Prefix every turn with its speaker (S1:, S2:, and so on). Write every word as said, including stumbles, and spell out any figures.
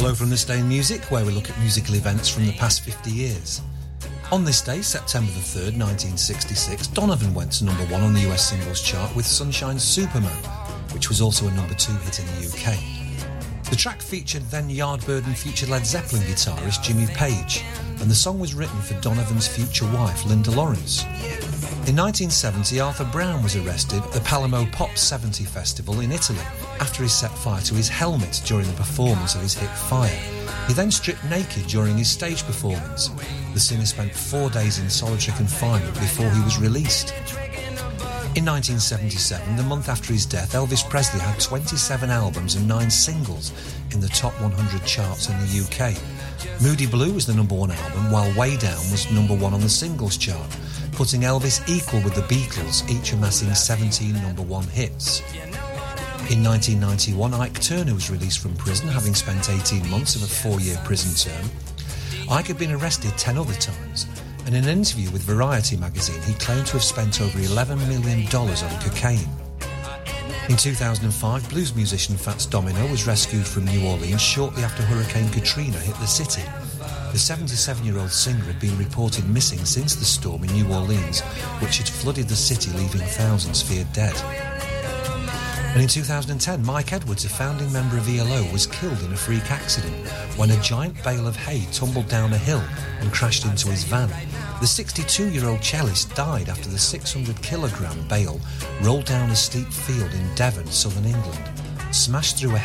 S1: Hello from This Day in Music, where we look at musical events from the past fifty years. On this day, September the third, nineteen sixty-six, Donovan went to number one on the U S singles chart with Sunshine's Superman, which was also a number two hit in the U K. The track featured then Yardbird and future Led Zeppelin guitarist Jimmy Page, and the song was written for Donovan's future wife, Linda Lawrence. In nineteen seventy, Arthur Brown was arrested at the Palermo Pop seventy Festival in Italy after he set fire to his helmet during the performance of his hit Fire. He then stripped naked during his stage performance. The singer spent four days in solitary confinement before he was released. In nineteen seventy-seven, the month after his death, Elvis Presley had twenty-seven albums and nine singles in the top one hundred charts in the U K. Moody Blue was the number one album, while Way Down was number one on the singles chart, putting Elvis equal with the Beatles, each amassing seventeen number one hits. In nineteen ninety-one, Ike Turner was released from prison, having spent eighteen months of a four-year prison term. Ike had been arrested ten other times, and in an interview with Variety magazine, he claimed to have spent over eleven million dollars on cocaine. In two thousand five, blues musician Fats Domino was rescued from New Orleans shortly after Hurricane Katrina hit the city. The seventy-seven-year-old singer had been reported missing since the storm in New Orleans, which had flooded the city, leaving thousands feared dead. And in two thousand ten, Mike Edwards, a founding member of E L O, was killed in a freak accident when a giant bale of hay tumbled down a hill and crashed into his van. The sixty-two-year-old cellist died after the six hundred kilogram bale rolled down a steep field in Devon, southern England, smashed through a